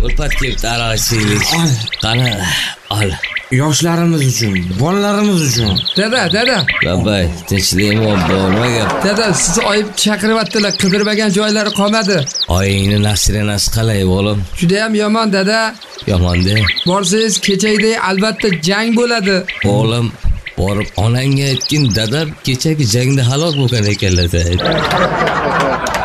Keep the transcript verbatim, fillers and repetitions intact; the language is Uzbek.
Ulpat kelibdi aroqchilik. Qani, ol. Yoshlarimiz uchun, bolalarimiz uchun. Dada, dada. Babay, tinchlikmi borma gap. Dada, sizni oyib chaqiryaptilar, qidirmagan joylari qolmadi. Oyingni nasrinasi qalay o'g'lim? Juda ham yomon dada. Yomon-da. Borsangiz kechagidek albatta jang bo'ladi. O'g'lim, borib onangga aytgin, dada kechagi jangda halok bo'lgan ekanlar.